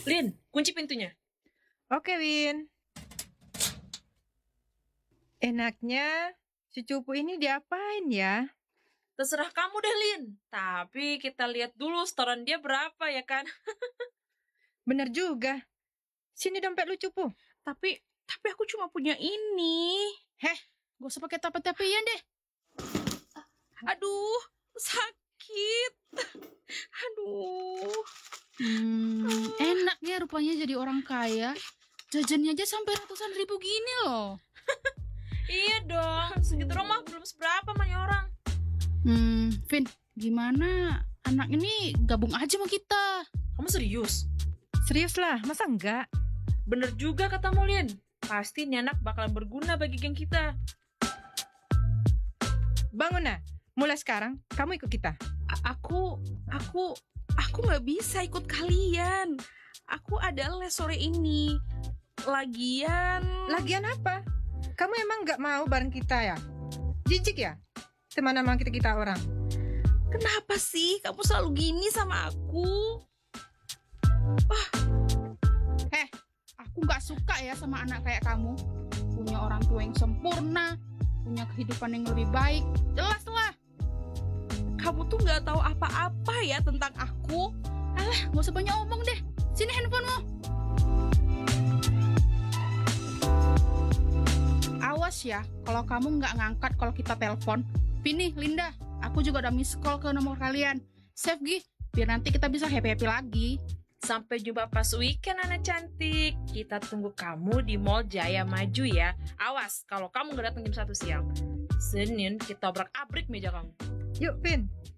Lin, kunci pintunya. Oke, Win. Enaknya si cupu ini diapain ya? Terserah kamu deh, Lin. Tapi kita lihat dulu setoran dia berapa ya kan? Bener juga. Sini dompet lu cupu. Tapi aku cuma punya ini. Heh, Gak usah pakai tapi-tapian deh. Aduh, sakit. Aduh. Enak ya rupanya jadi orang kaya. Jajannya aja sampai ratusan ribu gini loh. Iya dong, segitu rumah belum seberapa mah nih orang. Vin, gimana anak ini gabung aja sama kita? Kamu serius? serius lah, masa enggak? Bener juga katamu, Lin. Pasti nih anak bakalan berguna bagi geng kita. Bangun, mulai sekarang kamu ikut kita. Aku nggak bisa ikut kalian. Aku ada les sore ini. Lagian apa? Kamu emang nggak mau bareng kita ya? Jijik ya? Teman sama kita orang. Kenapa sih kamu selalu gini sama aku? Aku nggak suka ya sama anak kayak kamu. Punya orang tua yang sempurna, punya kehidupan yang lebih baik. Jelas lah. Kamu tuh nggak tahu apa-apa ya tentang aku. Alah, nggak usah banyak omong deh. Sini handphonemu. Awas ya, kalau kamu nggak ngangkat kalau kita telepon. Pini, Linda, aku juga udah miss call ke nomor kalian. Save Gi, biar nanti kita bisa happy-happy lagi. Sampai jumpa pas weekend, anak cantik. Kita tunggu kamu di Mall Jaya Maju ya. Awas, kalau kamu nggak datang jam 1 siang. Senin kita obrak-abrik meja kamu. Yuk, Vin.